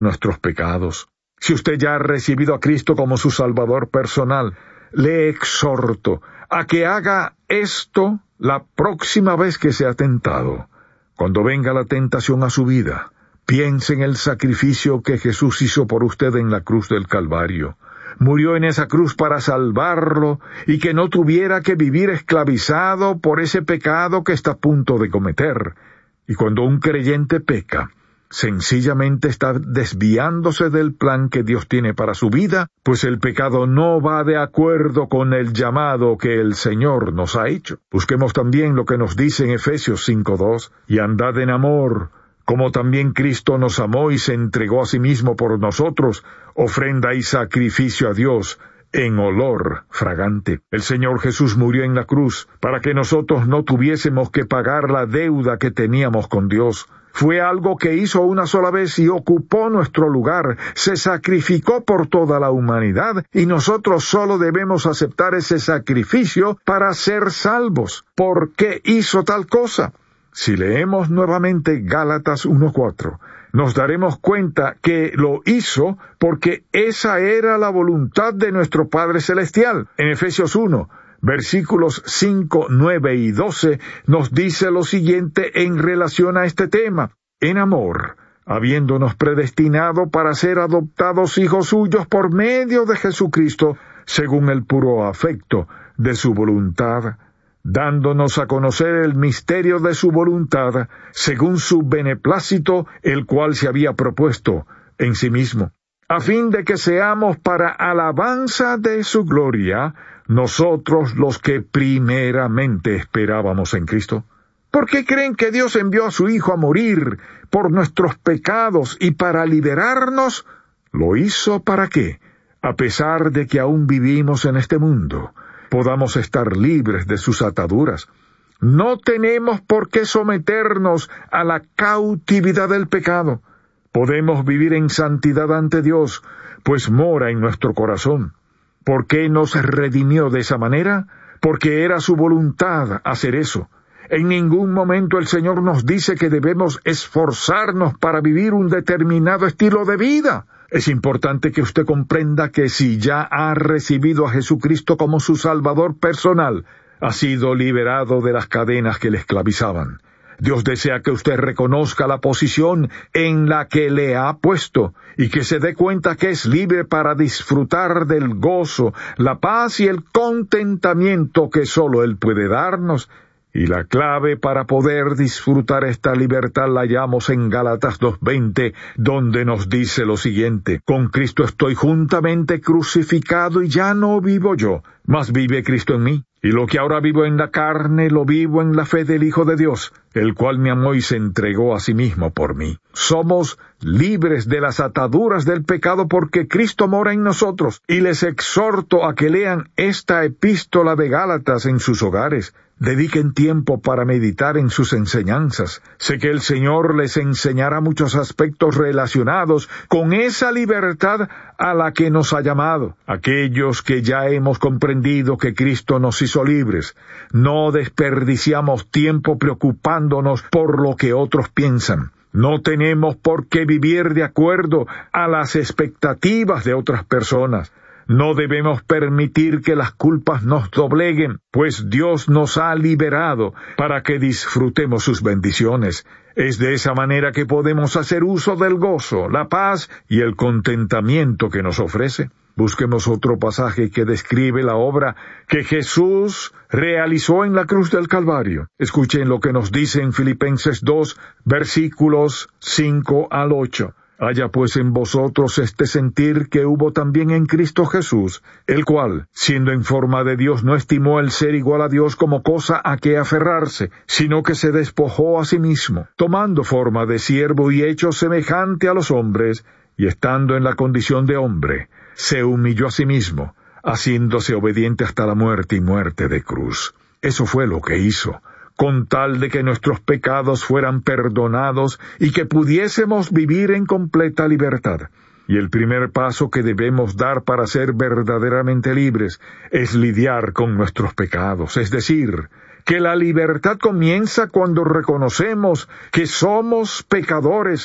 nuestros pecados. Si usted ya ha recibido a Cristo como su Salvador personal, le exhorto a que haga esto la próxima vez que sea tentado. Cuando venga la tentación a su vida, piense en el sacrificio que Jesús hizo por usted en la cruz del Calvario. Murió en esa cruz para salvarlo y que no tuviera que vivir esclavizado por ese pecado que está a punto de cometer. Y cuando un creyente peca, sencillamente está desviándose del plan que Dios tiene para su vida, pues el pecado no va de acuerdo con el llamado que el Señor nos ha hecho. Busquemos también lo que nos dice en Efesios 5:2, y andad en amor, como también Cristo nos amó y se entregó a sí mismo por nosotros, ofrenda y sacrificio a Dios en olor fragante. El Señor Jesús murió en la cruz para que nosotros no tuviésemos que pagar la deuda que teníamos con Dios. Fue algo que hizo una sola vez y ocupó nuestro lugar, se sacrificó por toda la humanidad y nosotros solo debemos aceptar ese sacrificio para ser salvos. ¿Por qué hizo tal cosa? Si leemos nuevamente Gálatas 1:4, nos daremos cuenta que lo hizo porque esa era la voluntad de nuestro Padre Celestial. En Efesios 1, versículos 5, 9 y 12, nos dice lo siguiente en relación a este tema. En amor, habiéndonos predestinado para ser adoptados hijos suyos por medio de Jesucristo, según el puro afecto de su voluntad, dándonos a conocer el misterio de su voluntad, según su beneplácito, el cual se había propuesto en sí mismo, a fin de que seamos para alabanza de su gloria, nosotros los que primeramente esperábamos en Cristo. ¿Por qué creen que Dios envió a su Hijo a morir por nuestros pecados y para liberarnos? ¿Lo hizo para qué? A pesar de que aún vivimos en este mundo, podamos estar libres de sus ataduras. No tenemos por qué someternos a la cautividad del pecado. Podemos vivir en santidad ante Dios, pues mora en nuestro corazón. ¿Por qué nos redimió de esa manera? Porque era su voluntad hacer eso. En ningún momento el Señor nos dice que debemos esforzarnos para vivir un determinado estilo de vida. Es importante que usted comprenda que si ya ha recibido a Jesucristo como su Salvador personal, ha sido liberado de las cadenas que le esclavizaban. Dios desea que usted reconozca la posición en la que le ha puesto y que se dé cuenta que es libre para disfrutar del gozo, la paz y el contentamiento que solo Él puede darnos. Y la clave para poder disfrutar esta libertad la hallamos en Gálatas 2:20, donde nos dice lo siguiente: con Cristo estoy juntamente crucificado y ya no vivo yo, mas vive Cristo en mí. Y lo que ahora vivo en la carne, lo vivo en la fe del Hijo de Dios, el cual me amó y se entregó a sí mismo por mí. Somos libres de las ataduras del pecado porque Cristo mora en nosotros. Y les exhorto a que lean esta epístola de Gálatas en sus hogares. Dediquen tiempo para meditar en sus enseñanzas. Sé que el Señor les enseñará muchos aspectos relacionados con esa libertad a la que nos ha llamado. Aquellos que ya hemos comprendido que Cristo nos hizo libres, no desperdiciamos tiempo preocupándonos por lo que otros piensan. No tenemos por qué vivir de acuerdo a las expectativas de otras personas. No debemos permitir que las culpas nos dobleguen, pues Dios nos ha liberado para que disfrutemos sus bendiciones. Es de esa manera que podemos hacer uso del gozo, la paz y el contentamiento que nos ofrece. Busquemos otro pasaje que describe la obra que Jesús realizó en la cruz del Calvario. Escuchen lo que nos dice en Filipenses 2, versículos 5 al 8. Haya pues en vosotros este sentir que hubo también en Cristo Jesús, el cual, siendo en forma de Dios, no estimó el ser igual a Dios como cosa a que aferrarse, sino que se despojó a sí mismo, tomando forma de siervo y hecho semejante a los hombres, y estando en la condición de hombre, se humilló a sí mismo, haciéndose obediente hasta la muerte y muerte de cruz. Eso fue lo que hizo, con tal de que nuestros pecados fueran perdonados y que pudiésemos vivir en completa libertad. Y el primer paso que debemos dar para ser verdaderamente libres es lidiar con nuestros pecados, es decir, que la libertad comienza cuando reconocemos que somos pecadores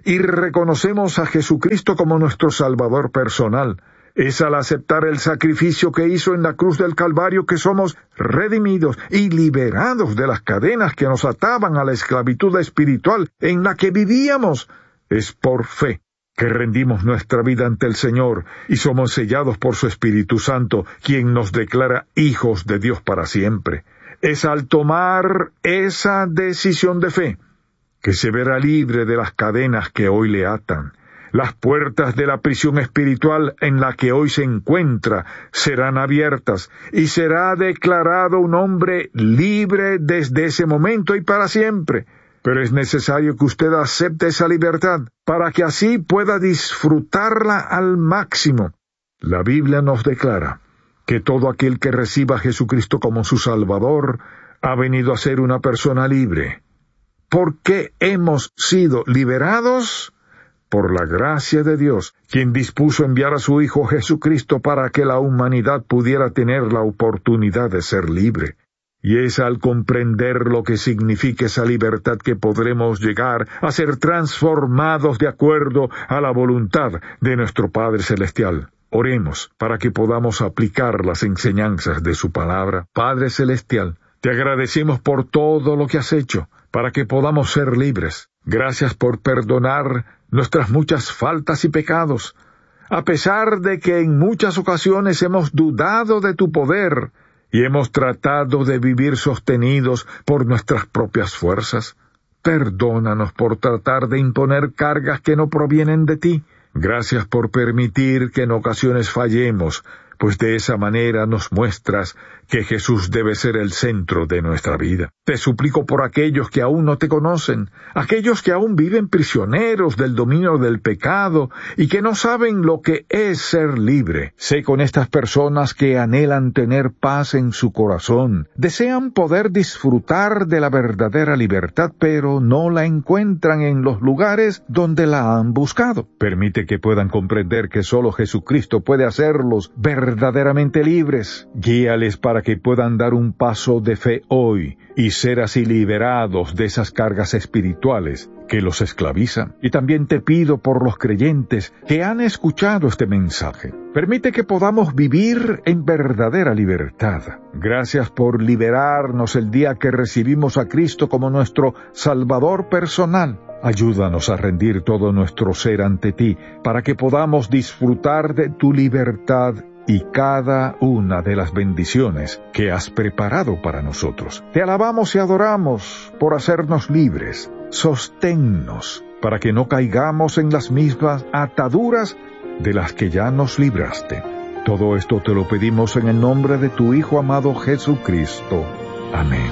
y reconocemos a Jesucristo como nuestro Salvador personal. Es al aceptar el sacrificio que hizo en la cruz del Calvario que somos redimidos y liberados de las cadenas que nos ataban a la esclavitud espiritual en la que vivíamos. Es por fe que rendimos nuestra vida ante el Señor y somos sellados por su Espíritu Santo, quien nos declara hijos de Dios para siempre. Es al tomar esa decisión de fe que se verá libre de las cadenas que hoy le atan. Las puertas de la prisión espiritual en la que hoy se encuentra serán abiertas y será declarado un hombre libre desde ese momento y para siempre. Pero es necesario que usted acepte esa libertad para que así pueda disfrutarla al máximo. La Biblia nos declara que todo aquel que reciba a Jesucristo como su Salvador ha venido a ser una persona libre. ¿Por qué hemos sido liberados? Por la gracia de Dios, quien dispuso enviar a su Hijo Jesucristo para que la humanidad pudiera tener la oportunidad de ser libre. Y es al comprender lo que significa esa libertad que podremos llegar a ser transformados de acuerdo a la voluntad de nuestro Padre Celestial. Oremos para que podamos aplicar las enseñanzas de su palabra. Padre Celestial, te agradecemos por todo lo que has hecho, para que podamos ser libres. Gracias por perdonar nuestras muchas faltas y pecados, a pesar de que en muchas ocasiones hemos dudado de tu poder y hemos tratado de vivir sostenidos por nuestras propias fuerzas. Perdónanos por tratar de imponer cargas que no provienen de ti. Gracias por permitir que en ocasiones fallemos, pues de esa manera nos muestras que Jesús debe ser el centro de nuestra vida. Te suplico por aquellos que aún no te conocen, aquellos que aún viven prisioneros del dominio del pecado y que no saben lo que es ser libre. Sé con estas personas que anhelan tener paz en su corazón, desean poder disfrutar de la verdadera libertad, pero no la encuentran en los lugares donde la han buscado. Permite que puedan comprender que solo Jesucristo puede hacerlos verdaderamente libres. Guíales para que puedan dar un paso de fe hoy y ser así liberados de esas cargas espirituales que los esclavizan. Y también te pido por los creyentes que han escuchado este mensaje. Permite que podamos vivir en verdadera libertad. Gracias por liberarnos el día que recibimos a Cristo como nuestro Salvador personal. Ayúdanos a rendir todo nuestro ser ante ti, para que podamos disfrutar de tu libertad y cada una de las bendiciones que has preparado para nosotros. Te alabamos y adoramos por hacernos libres. Sosténnos para que no caigamos en las mismas ataduras de las que ya nos libraste. Todo esto te lo pedimos en el nombre de tu Hijo amado Jesucristo. Amén.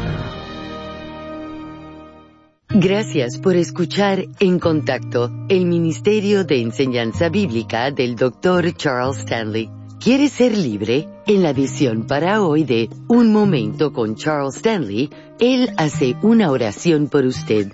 Gracias por escuchar En Contacto, el Ministerio de Enseñanza Bíblica del Dr. Charles Stanley. ¿Quiere ser libre? En la edición para hoy de Un Momento con Charles Stanley, él hace una oración por usted.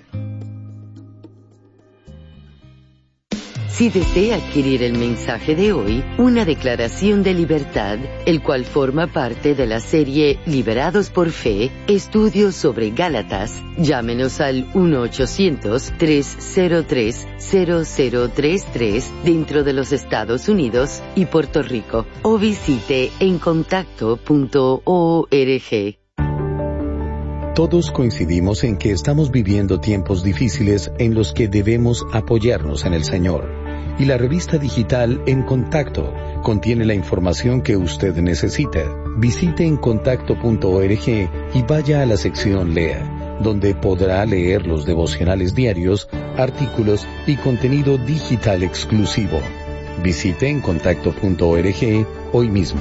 Si desea adquirir el mensaje de hoy, una declaración de libertad, el cual forma parte de la serie Liberados por Fe, estudios sobre Gálatas, llámenos al 1-800-303-0033 dentro de los Estados Unidos y Puerto Rico, o visite encontacto.org. Todos coincidimos en que estamos viviendo tiempos difíciles en los que debemos apoyarnos en el Señor. Y la revista digital En Contacto contiene la información que usted necesita. Visite encontacto.org y vaya a la sección Lea, donde podrá leer los devocionales diarios, artículos y contenido digital exclusivo. Visite encontacto.org hoy mismo.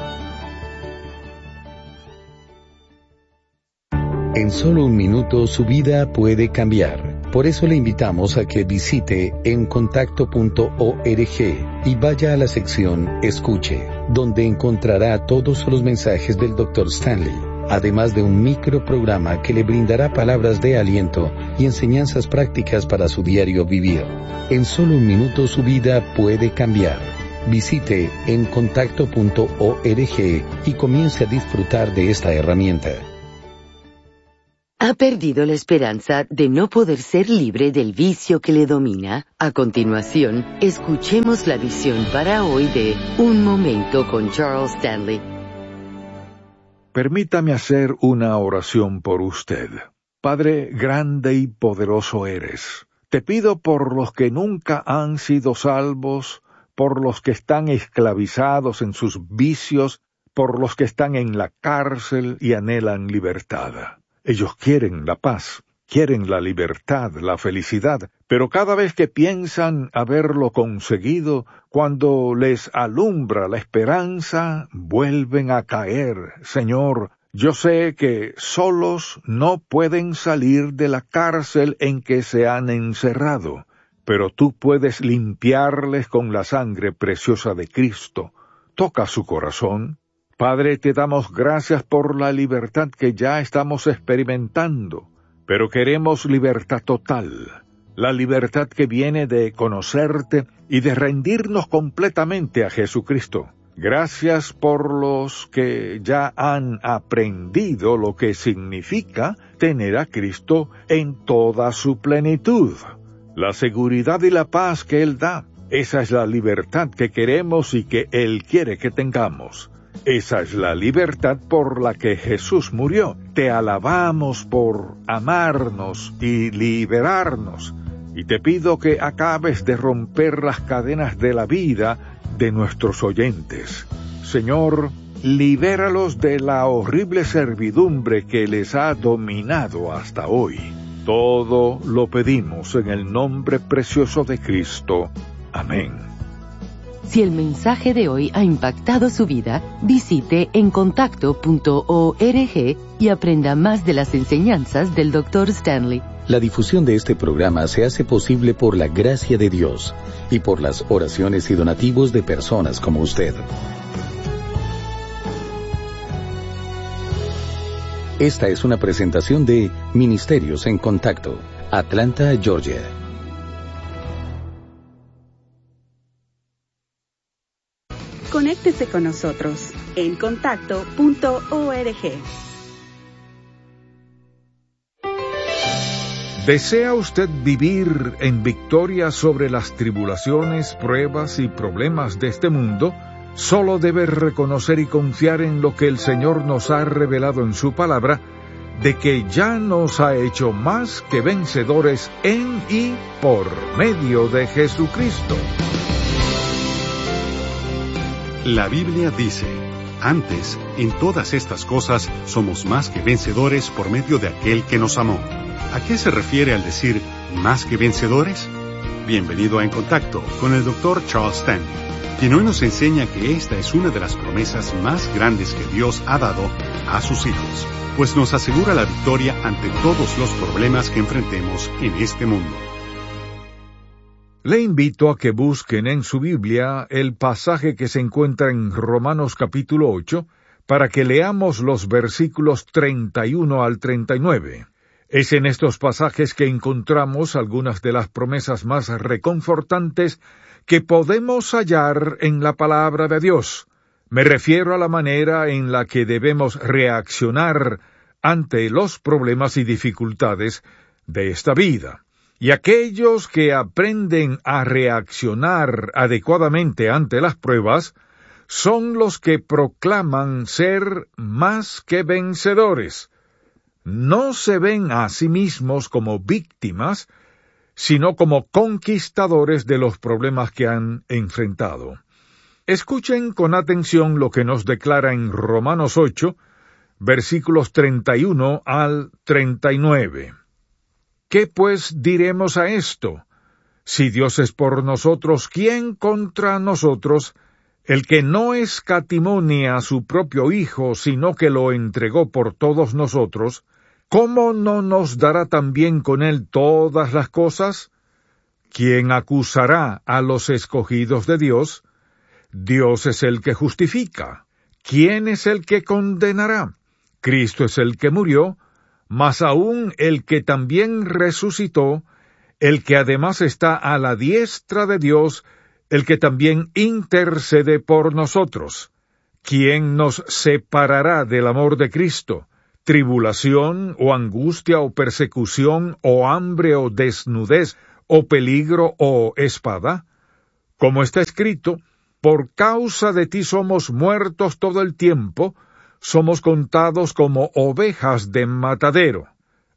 En solo un minuto su vida puede cambiar. Por eso le invitamos a que visite encontacto.org y vaya a la sección Escuche, donde encontrará todos los mensajes del Dr. Stanley, además de un microprograma que le brindará palabras de aliento y enseñanzas prácticas para su diario vivir. En solo un minuto su vida puede cambiar. Visite encontacto.org y comience a disfrutar de esta herramienta. ¿Ha perdido la esperanza de no poder ser libre del vicio que le domina? A continuación, escuchemos la visión para hoy de Un Momento con Charles Stanley. Permítame hacer una oración por usted. Padre, grande y poderoso eres. Te pido por los que nunca han sido salvos, por los que están esclavizados en sus vicios, por los que están en la cárcel y anhelan libertad. Ellos quieren la paz, quieren la libertad, la felicidad, pero cada vez que piensan haberlo conseguido, cuando les alumbra la esperanza, vuelven a caer. Señor, yo sé que solos no pueden salir de la cárcel en que se han encerrado, pero tú puedes limpiarles con la sangre preciosa de Cristo. Toca su corazón. Padre, te damos gracias por la libertad que ya estamos experimentando, pero queremos libertad total, la libertad que viene de conocerte y de rendirnos completamente a Jesucristo. Gracias por los que ya han aprendido lo que significa tener a Cristo en toda su plenitud. La seguridad y la paz que Él da, esa es la libertad que queremos y que Él quiere que tengamos. Esa es la libertad por la que Jesús murió. Te alabamos por amarnos y liberarnos. Y te pido que acabes de romper las cadenas de la vida de nuestros oyentes. Señor, libéralos de la horrible servidumbre que les ha dominado hasta hoy. Todo lo pedimos en el nombre precioso de Cristo. Amén. Si el mensaje de hoy ha impactado su vida, visite encontacto.org y aprenda más de las enseñanzas del Dr. Stanley. La difusión de este programa se hace posible por la gracia de Dios y por las oraciones y donativos de personas como usted. Esta es una presentación de Ministerios en Contacto, Atlanta, Georgia. Conéctese con nosotros en contacto.org. ¿Desea usted vivir en victoria sobre las tribulaciones, pruebas y problemas de este mundo? Solo debe reconocer y confiar en lo que el Señor nos ha revelado en su palabra, de que ya nos ha hecho más que vencedores en y por medio de Jesucristo. La Biblia dice, antes, en todas estas cosas, somos más que vencedores por medio de aquel que nos amó. ¿A qué se refiere al decir más que vencedores? Bienvenido a En Contacto con el Dr. Charles Stanley, quien hoy nos enseña que esta es una de las promesas más grandes que Dios ha dado a sus hijos, pues nos asegura la victoria ante todos los problemas que enfrentemos en este mundo. Le invito a que busquen en su Biblia el pasaje que se encuentra en Romanos capítulo 8, para que leamos los versículos 31 al 39. Es en estos pasajes que encontramos algunas de las promesas más reconfortantes que podemos hallar en la palabra de Dios. Me refiero a la manera en la que debemos reaccionar ante los problemas y dificultades de esta vida. Y aquellos que aprenden a reaccionar adecuadamente ante las pruebas son los que proclaman ser más que vencedores. No se ven a sí mismos como víctimas, sino como conquistadores de los problemas que han enfrentado. Escuchen con atención lo que nos declara en Romanos 8, versículos 31 al 39. ¿Qué pues diremos a esto? Si Dios es por nosotros, ¿quién contra nosotros? El que no escatimó ni a su propio Hijo, sino que lo entregó por todos nosotros, ¿cómo no nos dará también con él todas las cosas? ¿Quién acusará a los escogidos de Dios? Dios es el que justifica. ¿Quién es el que condenará? Cristo es el que murió, mas aún el que también resucitó, el que además está a la diestra de Dios, el que también intercede por nosotros. ¿Quién nos separará del amor de Cristo? tribulación, o angustia, o persecución, o hambre, o desnudez, o peligro, o espada? Como está escrito, por causa de ti somos muertos todo el tiempo, somos contados como ovejas de matadero.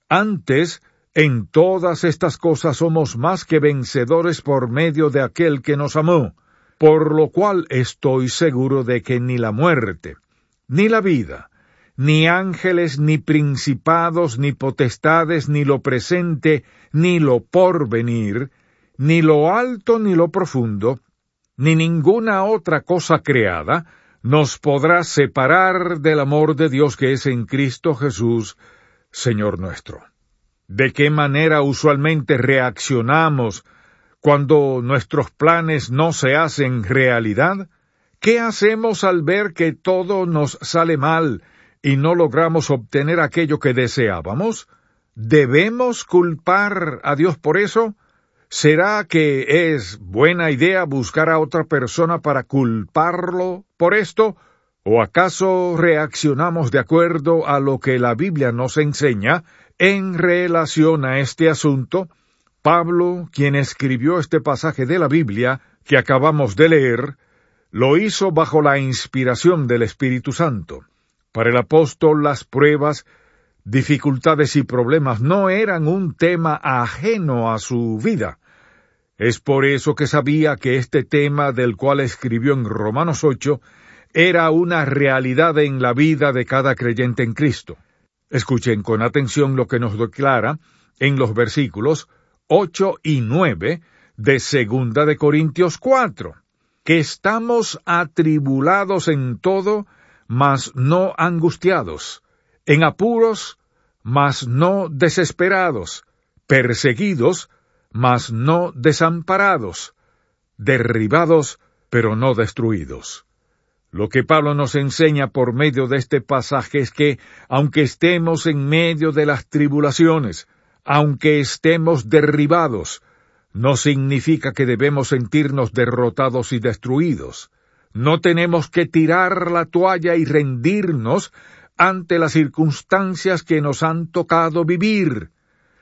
Antes, en todas estas cosas somos más que vencedores por medio de aquel que nos amó, por lo cual estoy seguro de que ni la muerte, ni la vida, ni ángeles, ni principados, ni potestades, ni lo presente, ni lo porvenir, ni lo alto, ni lo profundo, ni ninguna otra cosa creada, nos podrá separar del amor de Dios que es en Cristo Jesús, Señor nuestro. ¿De qué manera usualmente reaccionamos cuando nuestros planes no se hacen realidad? ¿Qué hacemos al ver que todo nos sale mal y no logramos obtener aquello que deseábamos? ¿Debemos culpar a Dios por eso? ¿Será que es buena idea buscar a otra persona para culparlo por esto? ¿O acaso reaccionamos de acuerdo a lo que la Biblia nos enseña en relación a este asunto? Pablo, quien escribió este pasaje de la Biblia que acabamos de leer, lo hizo bajo la inspiración del Espíritu Santo. Para el apóstol, las pruebas, dificultades y problemas no eran un tema ajeno a su vida. Es por eso que sabía que este tema del cual escribió en Romanos 8 era una realidad en la vida de cada creyente en Cristo. Escuchen con atención lo que nos declara en los versículos 8 y 9 de 2 de Corintios 4, que estamos atribulados en todo, mas no angustiados, en apuros, mas no desesperados, perseguidos, mas no desamparados, derribados, pero no destruidos. Lo que Pablo nos enseña por medio de este pasaje es que, aunque estemos en medio de las tribulaciones, aunque estemos derribados, no significa que debemos sentirnos derrotados y destruidos. No tenemos que tirar la toalla y rendirnos ante las circunstancias que nos han tocado vivir.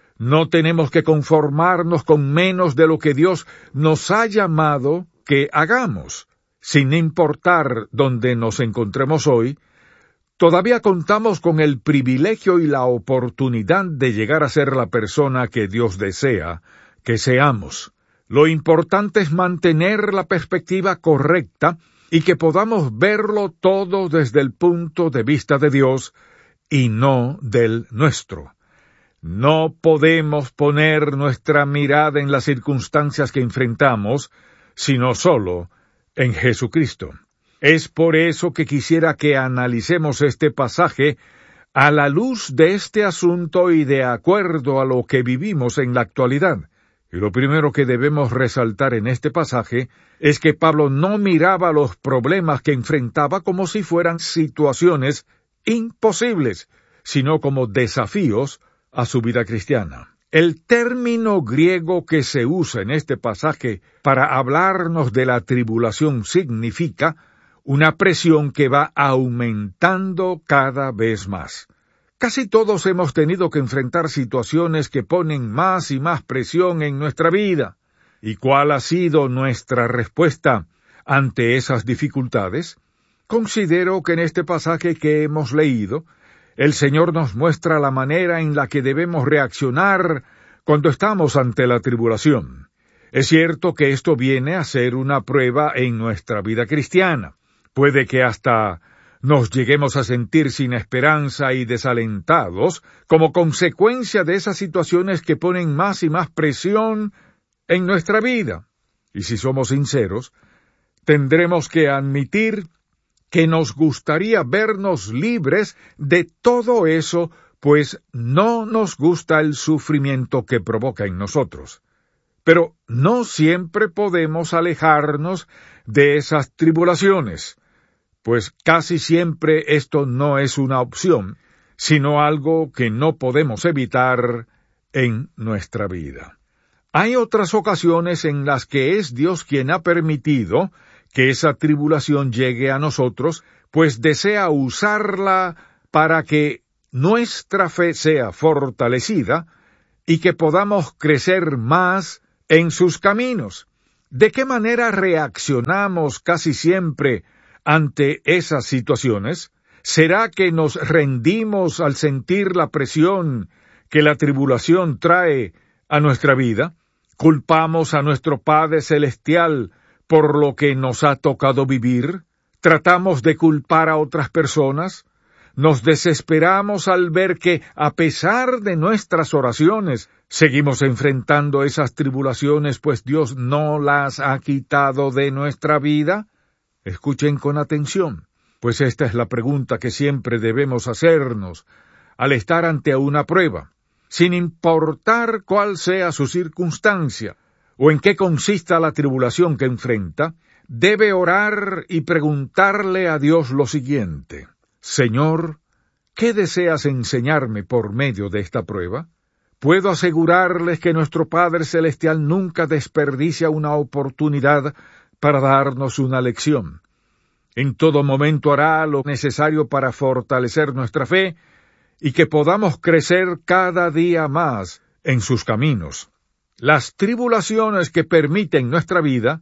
No tenemos que conformarnos con menos de lo que Dios nos ha llamado que hagamos. Sin importar dónde nos encontremos hoy, todavía contamos con el privilegio y la oportunidad de llegar a ser la persona que Dios desea que seamos. Lo importante es mantener la perspectiva correcta y que podamos verlo todo desde el punto de vista de Dios y no del nuestro. No podemos poner nuestra mirada en las circunstancias que enfrentamos, sino solo en Jesucristo. Es por eso que quisiera que analicemos este pasaje a la luz de este asunto y de acuerdo a lo que vivimos en la actualidad. Y lo primero que debemos resaltar en este pasaje es que Pablo no miraba los problemas que enfrentaba como si fueran situaciones imposibles, sino como desafíos a su vida cristiana. El término griego que se usa en este pasaje para hablarnos de la tribulación significa una presión que va aumentando cada vez más. Casi todos hemos tenido que enfrentar situaciones que ponen más y más presión en nuestra vida. ¿Y cuál ha sido nuestra respuesta ante esas dificultades? Considero que en este pasaje que hemos leído, el Señor nos muestra la manera en la que debemos reaccionar cuando estamos ante la tribulación. Es cierto que esto viene a ser una prueba en nuestra vida cristiana. Puede que hasta nos lleguemos a sentir sin esperanza y desalentados como consecuencia de esas situaciones que ponen más y más presión en nuestra vida. Y si somos sinceros, tendremos que admitir que nos gustaría vernos libres de todo eso, pues no nos gusta el sufrimiento que provoca en nosotros. Pero no siempre podemos alejarnos de esas tribulaciones, pues casi siempre esto no es una opción, sino algo que no podemos evitar en nuestra vida. Hay otras ocasiones en las que es Dios quien ha permitido que esa tribulación llegue a nosotros, pues desea usarla para que nuestra fe sea fortalecida y que podamos crecer más en sus caminos. ¿De qué manera reaccionamos casi siempre ante esas situaciones? ¿Será que nos rendimos al sentir la presión que la tribulación trae a nuestra vida? ¿Culpamos a nuestro Padre Celestial por lo que nos ha tocado vivir? ¿Tratamos de culpar a otras personas? ¿Nos desesperamos al ver que, a pesar de nuestras oraciones, seguimos enfrentando esas tribulaciones, pues Dios no las ha quitado de nuestra vida? Escuchen con atención, pues esta es la pregunta que siempre debemos hacernos al estar ante una prueba. Sin importar cuál sea su circunstancia o en qué consista la tribulación que enfrenta, debe orar y preguntarle a Dios lo siguiente: Señor, ¿qué deseas enseñarme por medio de esta prueba? Puedo asegurarles que nuestro Padre Celestial nunca desperdicia una oportunidad para darnos una lección. En todo momento hará lo necesario para fortalecer nuestra fe y que podamos crecer cada día más en sus caminos. Las tribulaciones que permiten nuestra vida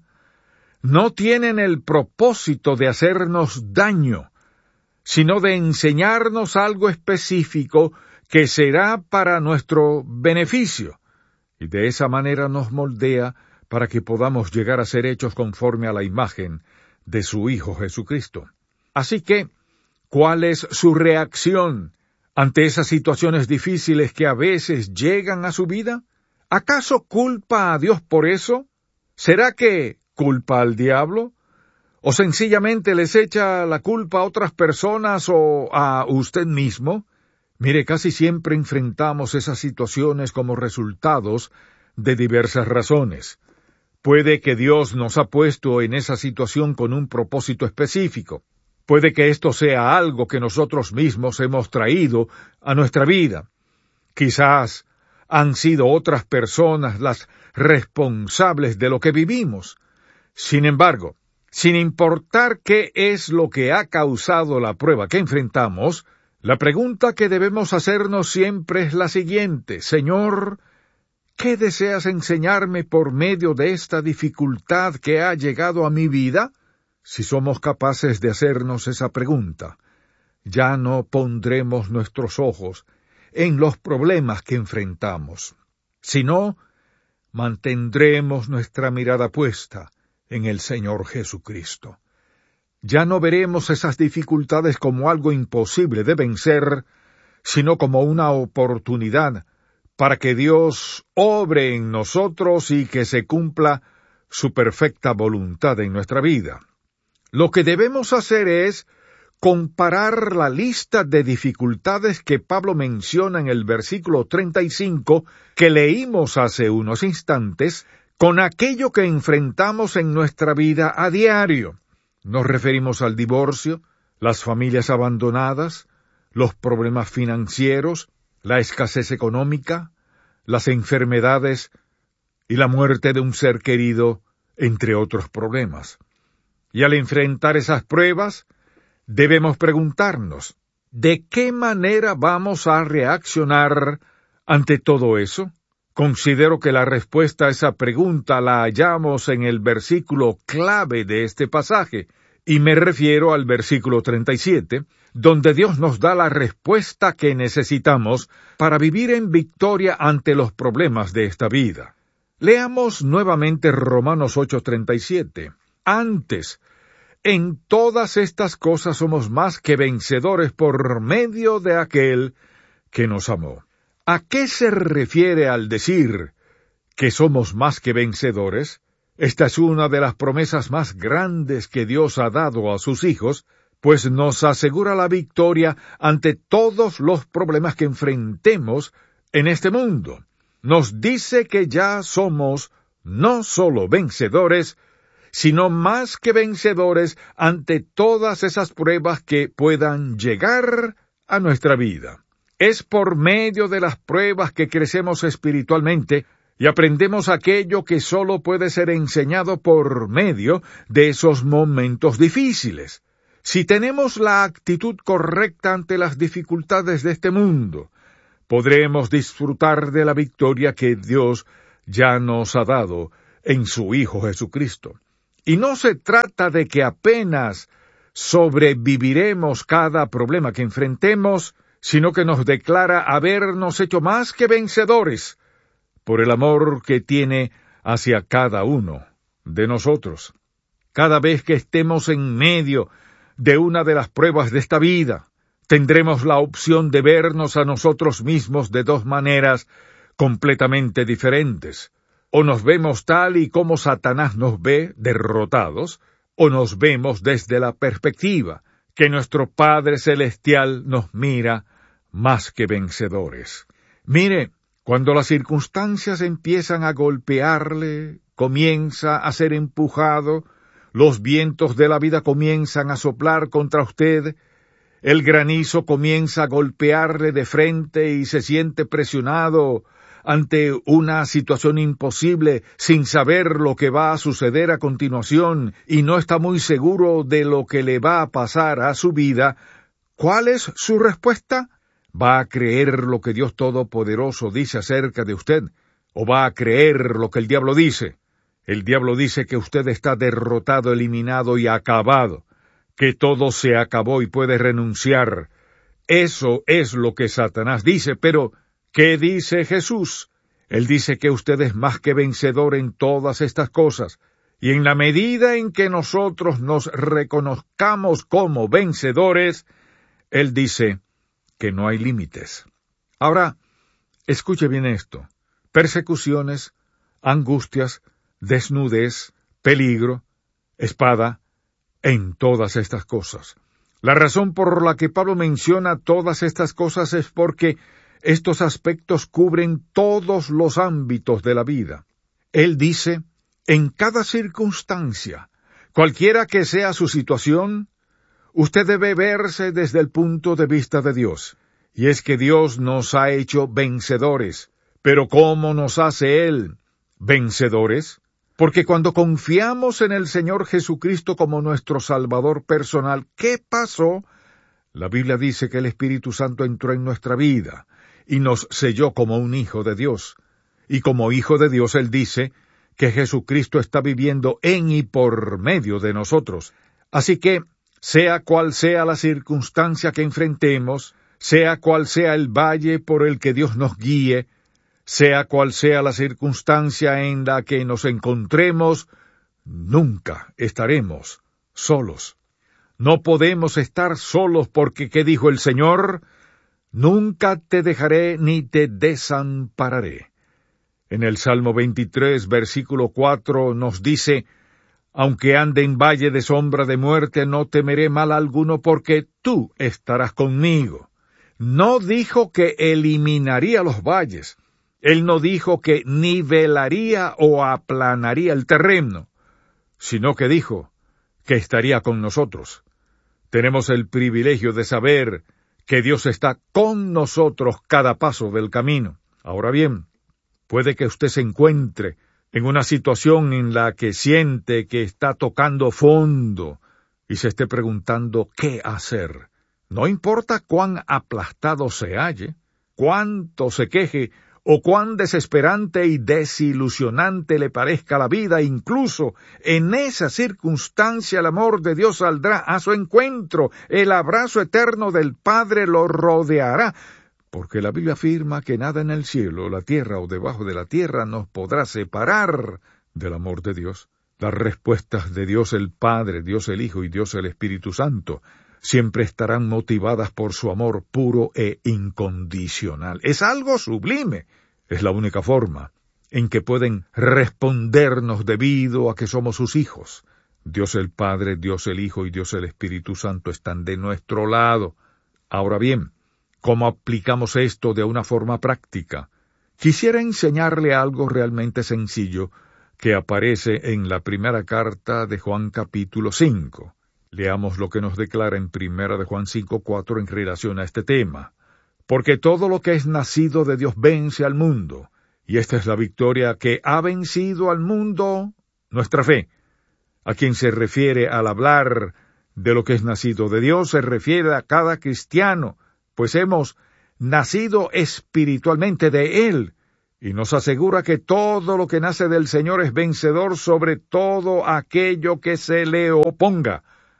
no tienen el propósito de hacernos daño, sino de enseñarnos algo específico que será para nuestro beneficio, y de esa manera nos moldea para que podamos llegar a ser hechos conforme a la imagen de su Hijo Jesucristo. Así que, ¿cuál es su reacción ante esas situaciones difíciles que a veces llegan a su vida? ¿Acaso culpa a Dios por eso? ¿Será que culpa al diablo? ¿O sencillamente les echa la culpa a otras personas o a usted mismo? Mire, casi siempre enfrentamos esas situaciones como resultados de diversas razones. Puede que Dios nos ha puesto en esa situación con un propósito específico. Puede que esto sea algo que nosotros mismos hemos traído a nuestra vida. Quizás han sido otras personas las responsables de lo que vivimos. Sin embargo, sin importar qué es lo que ha causado la prueba que enfrentamos, la pregunta que debemos hacernos siempre es la siguiente: Señor, ¿qué deseas enseñarme por medio de esta dificultad que ha llegado a mi vida? Si somos capaces de hacernos esa pregunta, ya no pondremos nuestros ojos en los problemas que enfrentamos, sino mantendremos nuestra mirada puesta en el Señor Jesucristo. Ya no veremos esas dificultades como algo imposible de vencer, sino como una oportunidad para que Dios obre en nosotros y que se cumpla su perfecta voluntad en nuestra vida. Lo que debemos hacer es comparar la lista de dificultades que Pablo menciona en el versículo 35 que leímos hace unos instantes con aquello que enfrentamos en nuestra vida a diario. Nos referimos al divorcio, las familias abandonadas, los problemas financieros, la escasez económica, las enfermedades y la muerte de un ser querido, entre otros problemas. Y al enfrentar esas pruebas, debemos preguntarnos, ¿de qué manera vamos a reaccionar ante todo eso? Considero que la respuesta a esa pregunta la hallamos en el versículo clave de este pasaje, y me refiero al versículo 37, donde Dios nos da la respuesta que necesitamos para vivir en victoria ante los problemas de esta vida. Leamos nuevamente Romanos 8:37. Antes, en todas estas cosas somos más que vencedores por medio de aquel que nos amó. ¿A qué se refiere al decir que somos más que vencedores? Esta es una de las promesas más grandes que Dios ha dado a sus hijos, pues nos asegura la victoria ante todos los problemas que enfrentemos en este mundo. Nos dice que ya somos no solo vencedores, sino más que vencedores ante todas esas pruebas que puedan llegar a nuestra vida. Es por medio de las pruebas que crecemos espiritualmente y aprendemos aquello que solo puede ser enseñado por medio de esos momentos difíciles. Si tenemos la actitud correcta ante las dificultades de este mundo, podremos disfrutar de la victoria que Dios ya nos ha dado en su Hijo Jesucristo. Y no se trata de que apenas sobreviviremos cada problema que enfrentemos, sino que nos declara habernos hecho más que vencedores por el amor que tiene hacia cada uno de nosotros. Cada vez que estemos en medio de una de las pruebas de esta vida, tendremos la opción de vernos a nosotros mismos de dos maneras completamente diferentes. O nos vemos tal y como Satanás nos ve, derrotados, o nos vemos desde la perspectiva que nuestro Padre Celestial nos mira más que vencedores. Mire, cuando las circunstancias empiezan a golpearle, comienza a ser empujado, los vientos de la vida comienzan a soplar contra usted, el granizo comienza a golpearle de frente y se siente presionado ante una situación imposible sin saber lo que va a suceder a continuación y no está muy seguro de lo que le va a pasar a su vida, ¿cuál es su respuesta? ¿Va a creer lo que Dios Todopoderoso dice acerca de usted? ¿O va a creer lo que el diablo dice? El diablo dice que usted está derrotado, eliminado y acabado, que todo se acabó y puede renunciar. Eso es lo que Satanás dice, pero ¿qué dice Jesús? Él dice que usted es más que vencedor en todas estas cosas, y en la medida en que nosotros nos reconozcamos como vencedores, Él dice que no hay límites. Ahora, escuche bien esto: persecuciones, angustias, desnudez, peligro, espada, en todas estas cosas. La razón por la que Pablo menciona todas estas cosas es porque estos aspectos cubren todos los ámbitos de la vida. Él dice, en cada circunstancia, cualquiera que sea su situación, usted debe verse desde el punto de vista de Dios. Y es que Dios nos ha hecho vencedores. Pero ¿cómo nos hace Él vencedores? Porque cuando confiamos en el Señor Jesucristo como nuestro Salvador personal, ¿qué pasó? La Biblia dice que el Espíritu Santo entró en nuestra vida y nos selló como un hijo de Dios. Y como hijo de Dios, Él dice que Jesucristo está viviendo en y por medio de nosotros. Así que, sea cual sea la circunstancia que enfrentemos, sea cual sea el valle por el que Dios nos guíe, sea cual sea la circunstancia en la que nos encontremos, nunca estaremos solos. No podemos estar solos porque, ¿qué dijo el Señor? Nunca te dejaré ni te desampararé. En el Salmo 23, versículo 4, nos dice, aunque ande en valle de sombra de muerte, no temeré mal alguno porque tú estarás conmigo. No dijo que eliminaría los valles. Él no dijo que nivelaría o aplanaría el terreno, sino que dijo que estaría con nosotros. Tenemos el privilegio de saber que Dios está con nosotros cada paso del camino. Ahora bien, puede que usted se encuentre en una situación en la que siente que está tocando fondo y se esté preguntando qué hacer. No importa cuán aplastado se halle, cuánto se queje, o cuán desesperante y desilusionante le parezca la vida, incluso en esa circunstancia el amor de Dios saldrá a su encuentro, el abrazo eterno del Padre lo rodeará, porque la Biblia afirma que nada en el cielo, la tierra o debajo de la tierra nos podrá separar del amor de Dios. Las respuestas de Dios el Padre, Dios el Hijo y Dios el Espíritu Santo siempre estarán motivadas por su amor puro e incondicional. Es algo sublime. Es la única forma en que pueden respondernos debido a que somos sus hijos. Dios el Padre, Dios el Hijo y Dios el Espíritu Santo están de nuestro lado. Ahora bien, ¿cómo aplicamos esto de una forma práctica? Quisiera enseñarle algo realmente sencillo que aparece en la primera carta de Juan capítulo 5. Leamos lo que nos declara en 1 de Juan 5:4 en relación a este tema. Porque todo lo que es nacido de Dios vence al mundo, y esta es la victoria que ha vencido al mundo, nuestra fe, a quien se refiere al hablar de lo que es nacido de Dios se refiere a cada cristiano, pues hemos nacido espiritualmente de Él, y nos asegura que todo lo que nace del Señor es vencedor sobre todo aquello que se le oponga.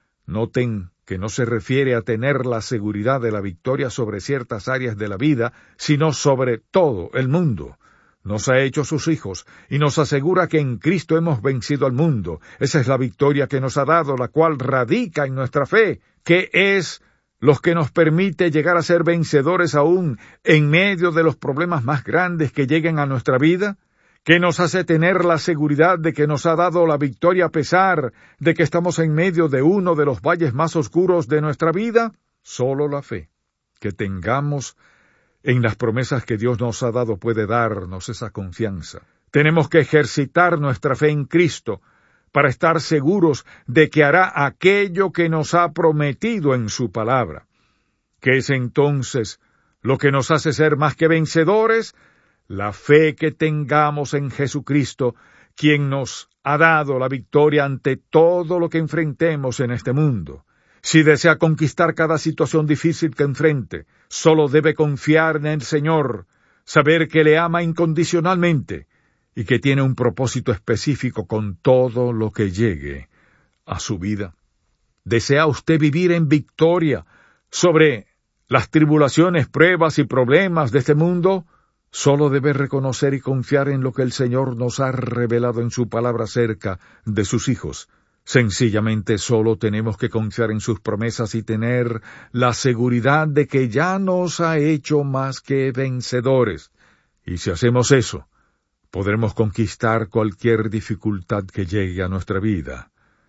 Noten que no se refiere a tener la seguridad de la victoria sobre ciertas áreas de la vida, sino sobre todo el mundo. Nos ha hecho sus hijos, y nos asegura que en Cristo hemos vencido al mundo. Esa es la victoria que nos ha dado, la cual radica en nuestra fe, que es lo que nos permite llegar a ser vencedores aún en medio de los problemas más grandes que lleguen a nuestra vida, que nos hace tener la seguridad de que nos ha dado la victoria a pesar de que estamos en medio de uno de los valles más oscuros de nuestra vida. Solo la fe que tengamos en las promesas que Dios nos ha dado puede darnos esa confianza. Tenemos que ejercitar nuestra fe en Cristo para estar seguros de que hará aquello que nos ha prometido en su palabra. ¿Qué es entonces lo que nos hace ser más que vencedores? La fe que tengamos en Jesucristo, quien nos ha dado la victoria ante todo lo que enfrentemos en este mundo. Si desea conquistar cada situación difícil que enfrente, solo debe confiar en el Señor, saber que le ama incondicionalmente y que tiene un propósito específico con todo lo que llegue a su vida. ¿Desea usted vivir en victoria sobre las tribulaciones, pruebas y problemas de este mundo? Solo debe reconocer y confiar en lo que el Señor nos ha revelado en su palabra acerca de sus hijos. Sencillamente solo tenemos que confiar en sus promesas y tener la seguridad de que ya nos ha hecho más que vencedores. Y si hacemos eso, podremos conquistar cualquier dificultad que llegue a nuestra vida.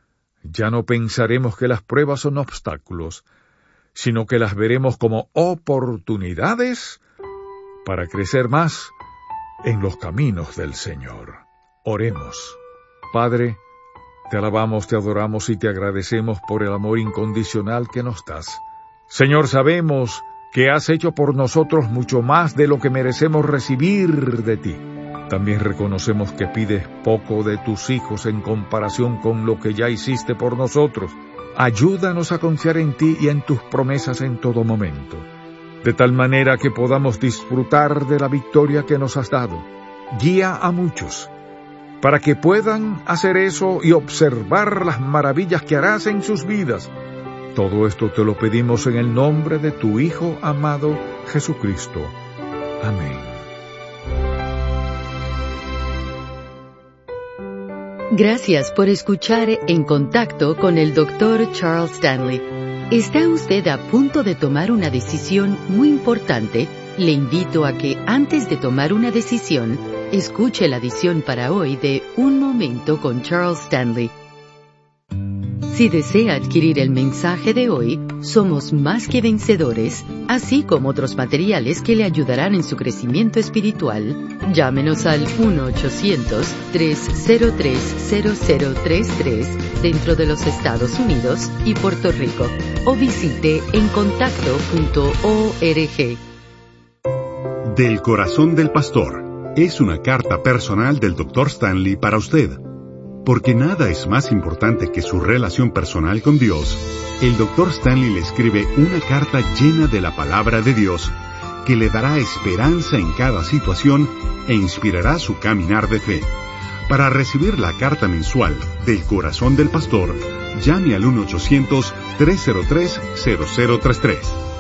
Ya no pensaremos que las pruebas son obstáculos, sino que las veremos como oportunidades para crecer más en los caminos del Señor. Oremos. Padre, te alabamos, te adoramos y te agradecemos por el amor incondicional que nos das. Señor, sabemos que has hecho por nosotros mucho más de lo que merecemos recibir de ti. También reconocemos que pides poco de tus hijos en comparación con lo que ya hiciste por nosotros. Ayúdanos a confiar en ti y en tus promesas en todo momento, de tal manera que podamos disfrutar de la victoria que nos has dado. Guía a muchos, para que puedan hacer eso y observar las maravillas que harás en sus vidas. Todo esto te lo pedimos en el nombre de tu Hijo amado, Jesucristo. Amén. Gracias por escuchar En Contacto con el Dr. Charles Stanley. ¿Está usted a punto de tomar una decisión muy importante? Le invito a que antes de tomar una decisión, escuche la edición para hoy de Un Momento con Charles Stanley. Si desea adquirir el mensaje de hoy, Somos Más que Vencedores, así como otros materiales que le ayudarán en su crecimiento espiritual, llámenos al 1-800-303-0033 dentro de los Estados Unidos y Puerto Rico, o visite encontacto.org. Del corazón del pastor es una carta personal del Dr. Stanley para usted. Porque nada es más importante que su relación personal con Dios, el Dr. Stanley le escribe una carta llena de la palabra de Dios que le dará esperanza en cada situación e inspirará su caminar de fe. Para recibir la carta mensual del corazón del pastor, llame al 1-800-303-0033.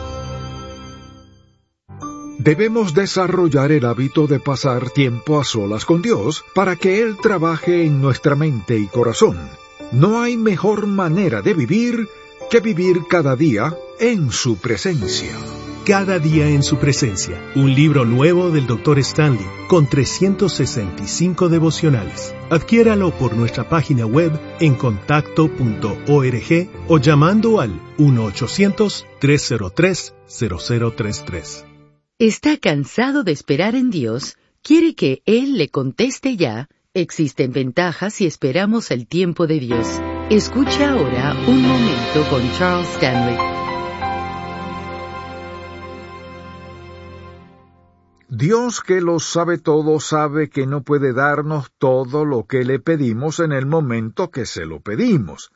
Debemos desarrollar el hábito de pasar tiempo a solas con Dios para que Él trabaje en nuestra mente y corazón. No hay mejor manera de vivir que vivir cada día en su presencia. Cada día en su presencia, un libro nuevo del Dr. Stanley, con 365 devocionales. Adquiéralo por nuestra página web encontacto.org o llamando al 1-800-303-0033. ¿Está cansado de esperar en Dios? ¿Quiere que Él le conteste ya? Existen ventajas si esperamos el tiempo de Dios. Escucha ahora Un Momento con Charles Stanley. Dios, que lo sabe todo, sabe que no puede darnos todo lo que le pedimos en el momento que se lo pedimos.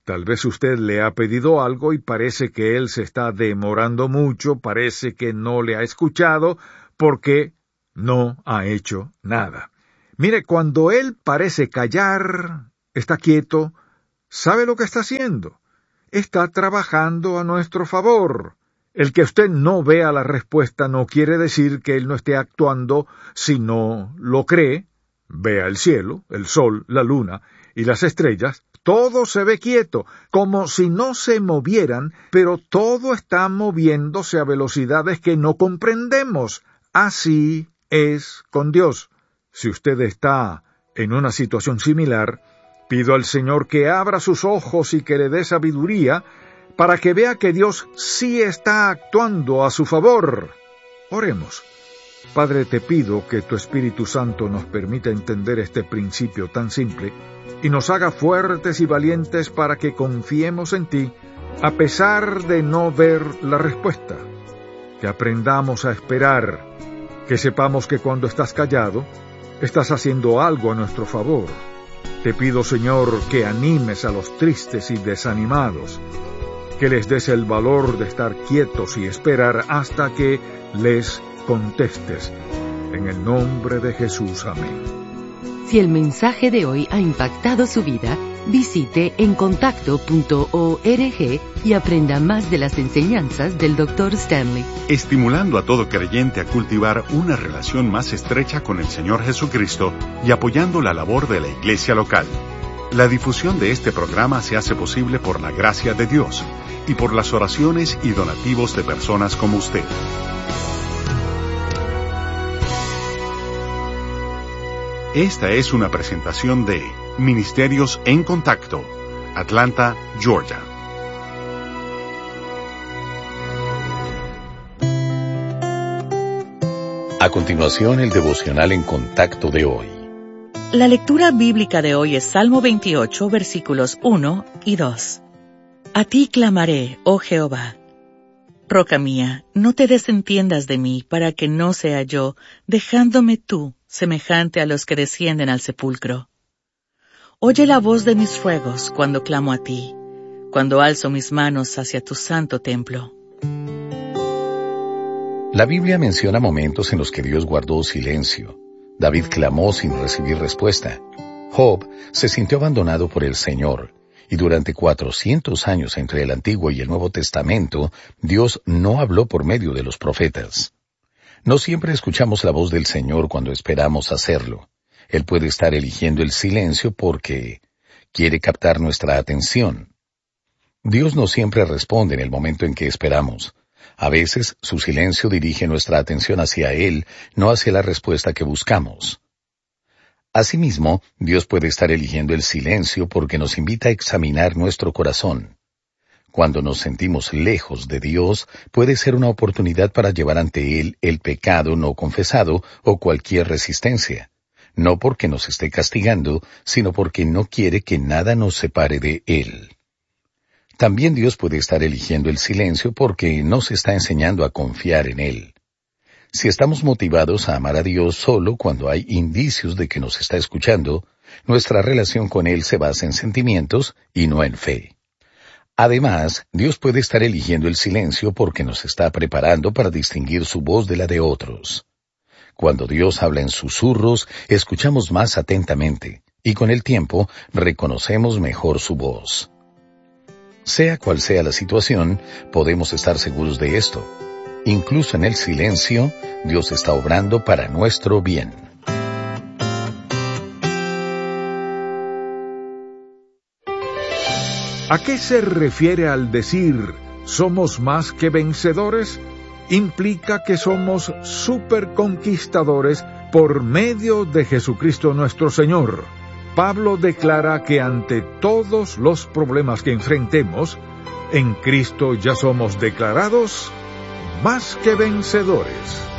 Tal vez usted le ha pedido algo y parece que él se está demorando mucho, parece que no le ha escuchado, porque no ha hecho nada. Mire, cuando él parece callar, está quieto, ¿sabe lo que está haciendo? Está trabajando a nuestro favor. El que usted no vea la respuesta no quiere decir que él no esté actuando si no lo cree. Vea el cielo, el sol, la luna y las estrellas. Todo se ve quieto, como si no se movieran, pero todo está moviéndose a velocidades que no comprendemos. Así es con Dios. Si usted está en una situación similar, pido al Señor que abra sus ojos y que le dé sabiduría para que vea que Dios sí está actuando a su favor. Oremos. Padre, te pido que tu Espíritu Santo nos permita entender este principio tan simple y nos haga fuertes y valientes para que confiemos en ti, a pesar de no ver la respuesta. Que aprendamos a esperar, que sepamos que cuando estás callado, estás haciendo algo a nuestro favor. Te pido, Señor, que animes a los tristes y desanimados, que les des el valor de estar quietos y esperar hasta que les contestes. En el nombre de Jesús, amén. Si el mensaje de hoy ha impactado su vida, visite encontacto.org y aprenda más de las enseñanzas del Dr. Stanley. Estimulando a todo creyente a cultivar una relación más estrecha con el Señor Jesucristo y apoyando la labor de la iglesia local. La difusión de este programa se hace posible por la gracia de Dios y por las oraciones y donativos de personas como usted. Esta es una presentación de Ministerios en Contacto, Atlanta, Georgia. A continuación, el devocional en contacto de hoy. La lectura bíblica de hoy es Salmo 28, versículos 1 y 2. A ti clamaré, oh Jehová. Roca mía, no te desentiendas de mí, para que no sea yo, dejándome tú, semejante a los que descienden al sepulcro. Oye la voz de mis ruegos cuando clamo a ti, cuando alzo mis manos hacia tu santo templo. La Biblia menciona momentos en los que Dios guardó silencio. David clamó sin recibir respuesta. Job se sintió abandonado por el Señor. Y durante 400 años entre el Antiguo y el Nuevo Testamento, Dios no habló por medio de los profetas. No siempre escuchamos la voz del Señor cuando esperamos hacerlo. Él puede estar eligiendo el silencio porque quiere captar nuestra atención. Dios no siempre responde en el momento en que esperamos. A veces, su silencio dirige nuestra atención hacia Él, no hacia la respuesta que buscamos. Asimismo, Dios puede estar eligiendo el silencio porque nos invita a examinar nuestro corazón. Cuando nos sentimos lejos de Dios, puede ser una oportunidad para llevar ante Él el pecado no confesado o cualquier resistencia. No porque nos esté castigando, sino porque no quiere que nada nos separe de Él. También Dios puede estar eligiendo el silencio porque nos está enseñando a confiar en Él. Si estamos motivados a amar a Dios solo cuando hay indicios de que nos está escuchando, nuestra relación con Él se basa en sentimientos y no en fe. Además, Dios puede estar eligiendo el silencio porque nos está preparando para distinguir su voz de la de otros. Cuando Dios habla en susurros, escuchamos más atentamente, y con el tiempo reconocemos mejor su voz. Sea cual sea la situación, podemos estar seguros de esto. Incluso en el silencio, Dios está obrando para nuestro bien. ¿A qué se refiere al decir somos más que vencedores? Implica que somos superconquistadores por medio de Jesucristo nuestro Señor. Pablo declara que ante todos los problemas que enfrentemos, en Cristo ya somos declarados más que vencedores.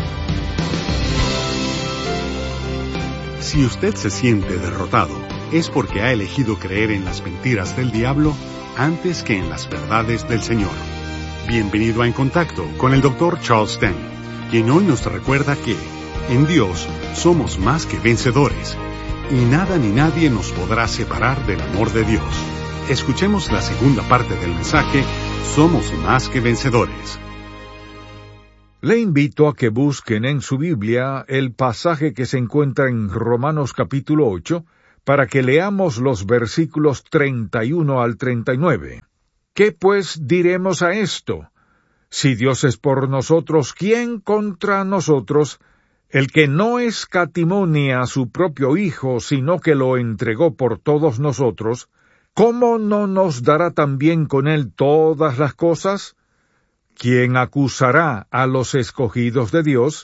Si usted se siente derrotado, es porque ha elegido creer en las mentiras del diablo antes que en las verdades del Señor. Bienvenido a En Contacto con el Dr. Charles Stanley, quien hoy nos recuerda que en Dios somos más que vencedores y nada ni nadie nos podrá separar del amor de Dios. escuchemos la segunda parte del mensaje, Somos más que vencedores. Le invito a que busquen en su Biblia el pasaje que se encuentra en Romanos capítulo 8, para que leamos los versículos 31 al 39. ¿Qué pues diremos a esto? Si Dios es por nosotros, ¿quién contra nosotros? El que no escatimó ni a su propio Hijo, sino que lo entregó por todos nosotros, ¿cómo no nos dará también con él todas las cosas? ¿Quién acusará a los escogidos de Dios?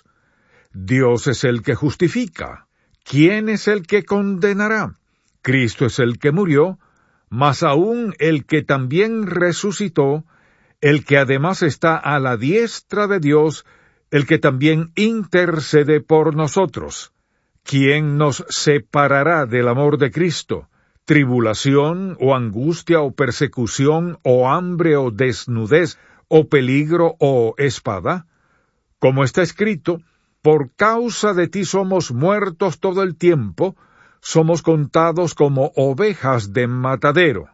Dios es el que justifica. ¿Quién es el que condenará? Cristo es el que murió, mas aún el que también resucitó, el que además está a la diestra de Dios, el que también intercede por nosotros. ¿Quién nos separará del amor de Cristo? ¿Tribulación, o angustia, o persecución, o hambre, o desnudez, o peligro, o espada? Como está escrito, por causa de ti somos muertos todo el tiempo, somos contados como ovejas de matadero.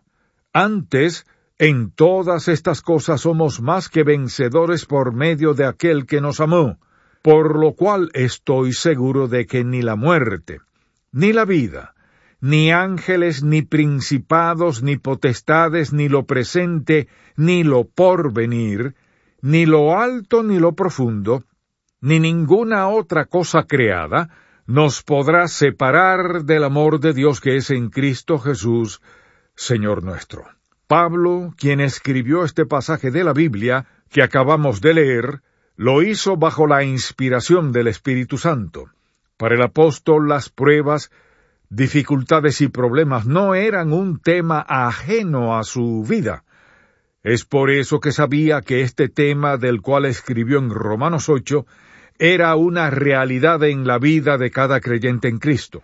Antes, en todas estas cosas somos más que vencedores por medio de aquel que nos amó, por lo cual estoy seguro de que ni la muerte, ni la vida, ni ángeles, ni principados, ni potestades, ni lo presente, ni lo porvenir, ni lo alto, ni lo profundo, ni ninguna otra cosa creada, nos podrá separar del amor de Dios que es en Cristo Jesús, Señor nuestro. Pablo, quien escribió este pasaje de la Biblia que acabamos de leer, lo hizo bajo la inspiración del Espíritu Santo. Para el apóstol, las pruebas, dificultades y problemas no eran un tema ajeno a su vida. Es por eso que sabía que este tema del cual escribió en Romanos 8 era una realidad en la vida de cada creyente en Cristo.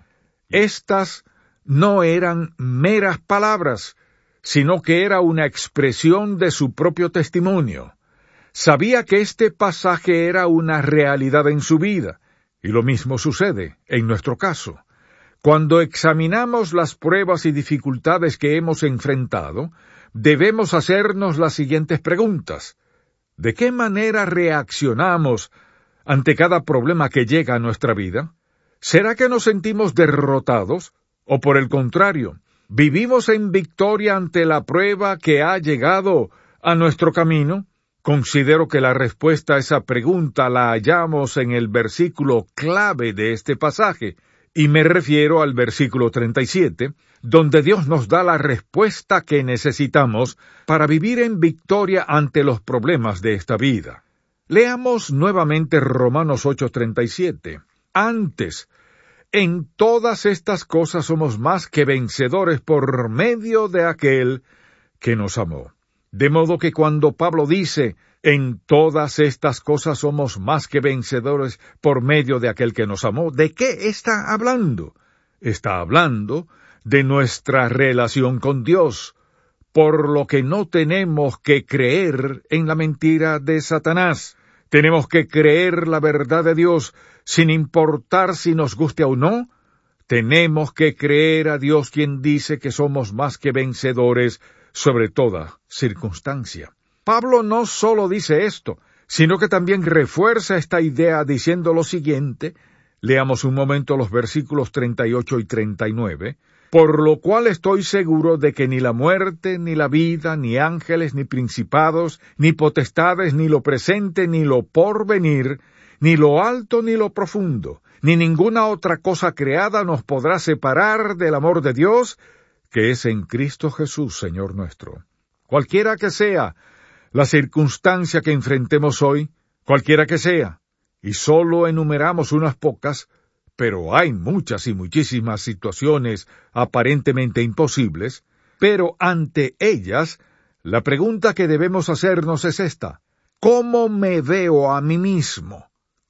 Estas no eran meras palabras, sino que era una expresión de su propio testimonio. Sabía que este pasaje era una realidad en su vida, y lo mismo sucede en nuestro caso. Cuando examinamos las pruebas y dificultades que hemos enfrentado, debemos hacernos las siguientes preguntas. ¿De qué manera reaccionamos ante cada problema que llega a nuestra vida? ¿Será que nos sentimos derrotados? ¿O por el contrario, vivimos en victoria ante la prueba que ha llegado a nuestro camino? Considero que la respuesta a esa pregunta la hallamos en el versículo clave de este pasaje, y me refiero al versículo 37, donde Dios nos da la respuesta que necesitamos para vivir en victoria ante los problemas de esta vida. Leamos nuevamente Romanos 8:37. Antes, en todas estas cosas somos más que vencedores por medio de aquel que nos amó. De modo que cuando Pablo dice, en todas estas cosas somos más que vencedores por medio de aquel que nos amó, ¿de qué está hablando? Está hablando de nuestra relación con Dios, por lo que no tenemos que creer en la mentira de Satanás. Tenemos que creer la verdad de Dios, sin importar si nos guste o no. Tenemos que creer a Dios quien dice que somos más que vencedores sobre toda circunstancia. Pablo no solo dice esto, sino que también refuerza esta idea diciendo lo siguiente. Leamos un momento los versículos 38 y 39. Por lo cual estoy seguro de que ni la muerte, ni la vida, ni ángeles, ni principados, ni potestades, ni lo presente, ni lo porvenir, ni lo alto, ni lo profundo, ni ninguna otra cosa creada nos podrá separar del amor de Dios, que es en Cristo Jesús, Señor nuestro. Cualquiera que sea la circunstancia que enfrentemos hoy, cualquiera que sea, y solo enumeramos unas pocas, pero hay muchas y muchísimas situaciones aparentemente imposibles, pero ante ellas, la pregunta que debemos hacernos es esta: ¿cómo me veo a mí mismo?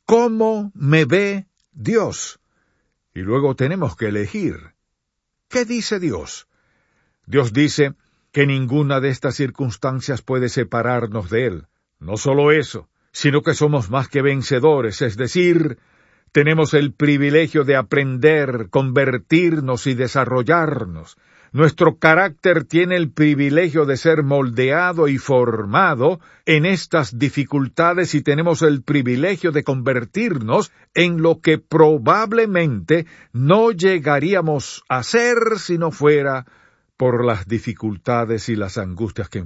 ¿Cómo me ve Dios? Y luego tenemos que elegir. ¿Qué dice Dios? Dios dice que ninguna de estas circunstancias puede separarnos de Él. No solo eso, sino que somos más que vencedores, es decir, tenemos el privilegio de aprender, convertirnos y desarrollarnos, Nuestro carácter tiene el privilegio de ser moldeado y formado en estas dificultades y tenemos el privilegio de convertirnos en lo que probablemente no llegaríamos a ser si no fuera por las dificultades y las angustias que